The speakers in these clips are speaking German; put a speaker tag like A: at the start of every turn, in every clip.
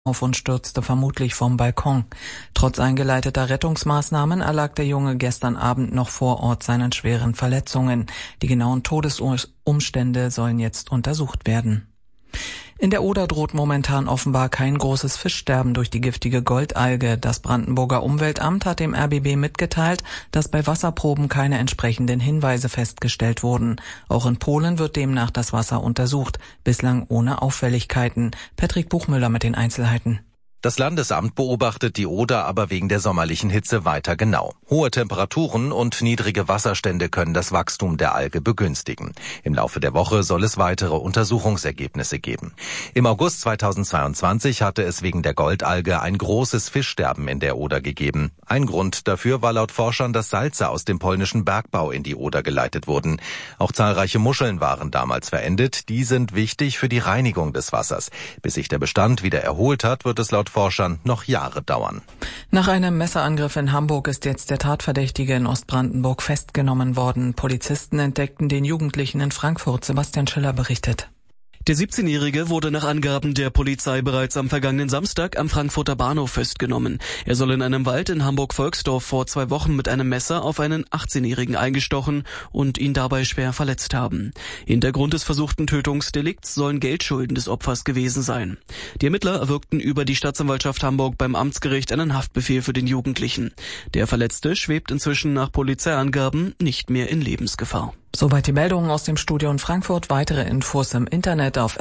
A: auf und stürzte vermutlich vom Balkon. Trotz eingeleiteter Rettungsmaßnahmen erlag der Junge gestern Abend noch vor Ort seinen schweren Verletzungen. Die genauen Todesumstände sollen jetzt untersucht werden. In der Oder droht momentan offenbar kein großes Fischsterben durch die giftige Goldalge. Das Brandenburger Umweltamt hat dem RBB mitgeteilt, dass bei Wasserproben keine entsprechenden Hinweise festgestellt wurden. Auch in Polen wird demnach das Wasser untersucht, bislang ohne Auffälligkeiten. Patrick Buchmüller mit den Einzelheiten.
B: Das Landesamt beobachtet die Oder aber wegen der sommerlichen Hitze weiter genau. Hohe Temperaturen und niedrige Wasserstände können das Wachstum der Alge begünstigen. Im Laufe der Woche soll es weitere Untersuchungsergebnisse geben. Im August 2022 hatte es wegen der Goldalge ein großes Fischsterben in der Oder gegeben. Ein Grund dafür war laut Forschern, dass Salze aus dem polnischen Bergbau in die Oder geleitet wurden. Auch zahlreiche Muscheln waren damals verendet. Die sind wichtig für die Reinigung des Wassers. Bis sich der Bestand wieder erholt hat, wird es laut Forschern noch Jahre dauern.
A: Nach einem Messerangriff in Hamburg ist jetzt der Tatverdächtige in Ostbrandenburg festgenommen worden. Polizisten entdeckten den Jugendlichen in Frankfurt. Sebastian Schiller berichtet.
C: Der 17-Jährige wurde nach Angaben der Polizei bereits am vergangenen Samstag am Frankfurter Bahnhof festgenommen. Er soll in einem Wald in Hamburg-Volksdorf vor 2 Wochen mit einem Messer auf einen 18-Jährigen eingestochen und ihn dabei schwer verletzt haben. Hintergrund des versuchten Tötungsdelikts sollen Geldschulden des Opfers gewesen sein. Die Ermittler erwirkten über die Staatsanwaltschaft Hamburg beim Amtsgericht einen Haftbefehl für den Jugendlichen. Der Verletzte schwebt inzwischen nach Polizeiangaben nicht mehr in Lebensgefahr.
A: Soweit die Meldungen aus dem Studio in Frankfurt. Weitere Infos im Internet auf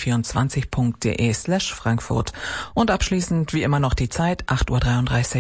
A: rbb24.de/Frankfurt. Und abschließend wie immer noch die Zeit, 8:33 Uhr.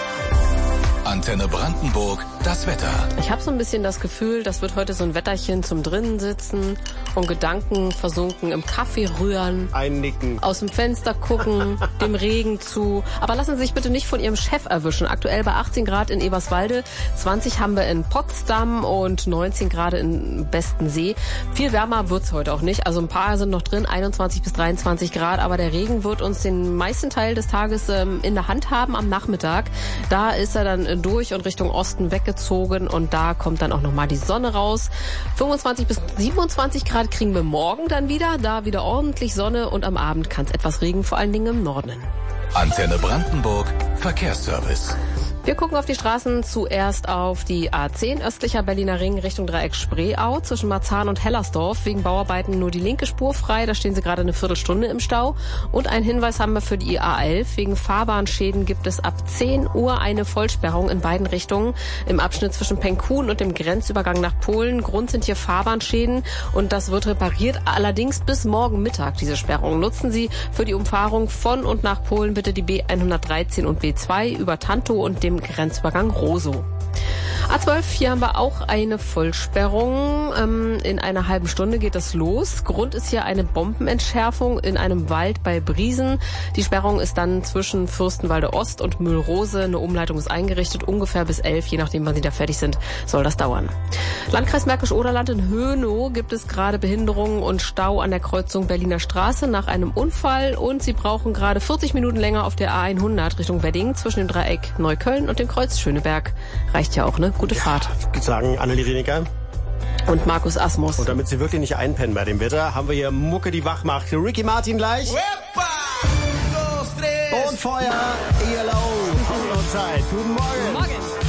D: Antenne Brandenburg, das Wetter.
E: Ich habe so ein bisschen das Gefühl, das wird heute so ein Wetterchen zum drinnen sitzen und Gedanken versunken im Kaffee rühren,
F: einnicken,
E: aus dem Fenster gucken, dem Regen zu. Aber lassen Sie sich bitte nicht von Ihrem Chef erwischen. Aktuell bei 18 Grad in Eberswalde, 20 haben wir in Potsdam und 19 Grad in Bestensee. Viel wärmer wird's heute auch nicht. Also ein paar sind noch drin, 21 bis 23 Grad. Aber der Regen wird uns den meisten Teil des Tages in der Hand haben am Nachmittag. Da ist er dann durch und Richtung Osten weggezogen und da kommt dann auch nochmal die Sonne raus. 25 bis 27 Grad kriegen wir morgen dann wieder, da wieder ordentlich Sonne und am Abend kann es etwas Regen, vor allen Dingen im Norden.
D: Antenne Brandenburg, Verkehrsservice.
E: Wir gucken auf die Straßen, zuerst auf die A10, östlicher Berliner Ring Richtung Dreieck Spreeau, zwischen Marzahn und Hellersdorf. Wegen Bauarbeiten nur die linke Spur frei, da stehen Sie gerade eine Viertelstunde im Stau. Und einen Hinweis haben wir für die A11, wegen Fahrbahnschäden gibt es ab 10 Uhr eine Vollsperrung in beiden Richtungen im Abschnitt zwischen Penkun und dem Grenzübergang nach Polen. Grund sind hier Fahrbahnschäden und das wird repariert, allerdings bis morgen Mittag diese Sperrung. Nutzen Sie für die Umfahrung von und nach Polen bitte die B113 und B2 über Tantow und dem Grenzübergang Rosow. A12, hier haben wir auch eine Vollsperrung. In einer halben Stunde geht das los. Grund ist hier eine Bombenentschärfung in einem Wald bei Briesen. Die Sperrung ist dann zwischen Fürstenwalde Ost und Mühlrose. Eine Umleitung ist eingerichtet, ungefähr bis 11, je nachdem, wann Sie da fertig sind, soll das dauern. Landkreis Märkisch-Oderland in Hönow gibt es gerade Behinderungen und Stau an der Kreuzung Berliner Straße nach einem Unfall und Sie brauchen gerade 40 Minuten länger auf der A100 Richtung Wedding zwischen dem Dreieck Neukölln und dem Kreuz Schöneberg. Reicht ja auch, ne? Gute Fahrt.
F: Ich würde sagen, Annelie Reneker.
E: Und Markus Asmus.
F: Und damit Sie wirklich nicht einpennen bei dem Wetter, haben wir hier Mucke, die wach macht. Ricky Martin gleich. Und Feuer, ELO. Zeit. Guten Morgen.
E: Morgen.